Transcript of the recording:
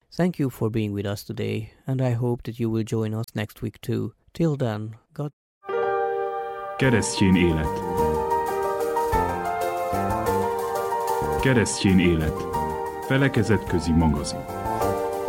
Thank you for being with us today, and I hope that you will join us next week too. Till then, God. Keresztjén élet. Keresztjén élet. Felekezetközi magazin.